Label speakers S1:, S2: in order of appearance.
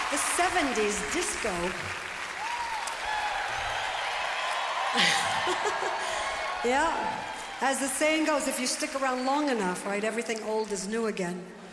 S1: The 70s disco. Yeah. As the saying goes, if you stick around long enough, right, everything old is new again.